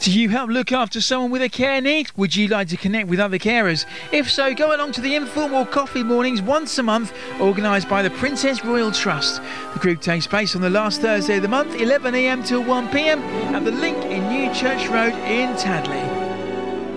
Do you help look after someone with a care need? Would you like to connect with other carers? If so, go along to the informal coffee mornings once a month, organised by the Princess Royal Trust. The group takes place on the last Thursday of the month, 11 a.m. till 1 p.m. at the Link in New Church Road in Tadley.